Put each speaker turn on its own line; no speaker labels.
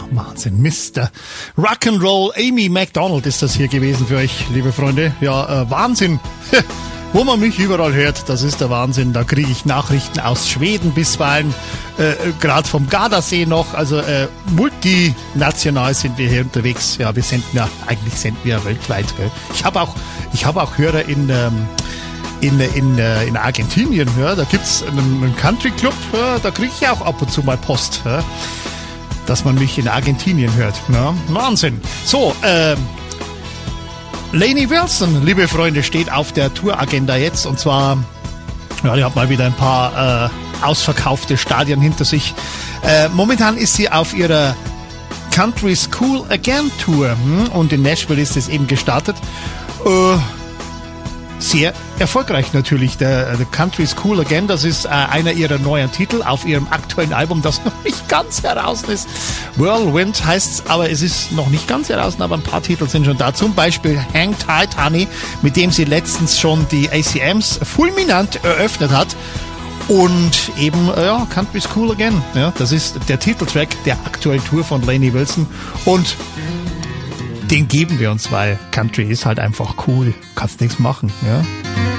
Wahnsinn, Mr. Rock'n'Roll Amy Macdonald ist das hier gewesen für euch, liebe Freunde. Ja, Wahnsinn. Wo man mich überall hört, das ist der Wahnsinn. Da kriege ich Nachrichten aus Schweden bisweilen, gerade vom Gardasee noch. Also multinational sind wir hier unterwegs. Ja, eigentlich senden wir weltweit. Gell? Ich habe auch Hörer in Argentinien. Ja, da gibt's einen Country Club. Ja, da kriege ich auch ab und zu mal Post, ja, dass man mich in Argentinien hört. Ja, Wahnsinn. So, Lainey Wilson, liebe Freunde, steht auf der Touragenda jetzt, und zwar, ja, die hat mal wieder ein paar ausverkaufte Stadien hinter sich. Momentan ist sie auf ihrer Country School Again Tour und in Nashville ist es eben gestartet. Sehr erfolgreich natürlich, der Country School Again, das ist einer ihrer neuen Titel auf ihrem aktuellen Album, das noch nicht ganz heraus ist. Whirlwind heißt's, aber es ist noch nicht ganz heraus, aber ein paar Titel sind schon da. Zum Beispiel Hang Tight Honey, mit dem sie letztens schon die ACMs fulminant eröffnet hat. Und eben, Country School Again, ja, das ist der Titeltrack der aktuellen Tour von Lainey Wilson, und den geben wir uns, weil Country ist halt einfach cool. Kannst nichts machen, ja.